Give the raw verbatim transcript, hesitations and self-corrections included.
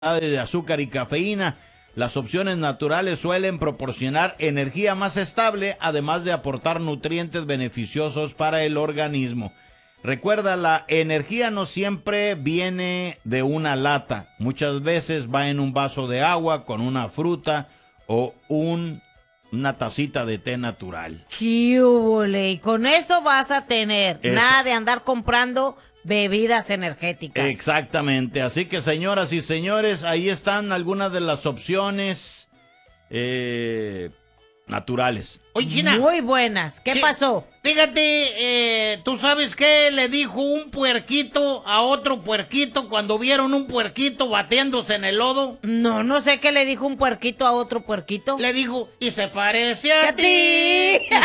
de azúcar y cafeína. Las opciones naturales suelen proporcionar energía más estable, además de aportar nutrientes beneficiosos para el organismo. Recuerda, la energía no siempre viene de una lata. Muchas veces va en un vaso de agua con una fruta o un, una tacita de té natural. ¡Qué húbole! Y con eso vas a tener. Eso. Nada de andar comprando bebidas energéticas. Exactamente. Así que, señoras y señores, ahí están algunas de las opciones eh, naturales. Oye, China. Muy buenas. ¿Qué Sí, pasó? Fíjate, eh, ¿tú sabes qué le dijo un puerquito a otro puerquito cuando vieron un puerquito bateándose en el lodo? No, no sé qué le dijo un puerquito a otro puerquito. Le dijo, y se parece a, ¡A ti. ti!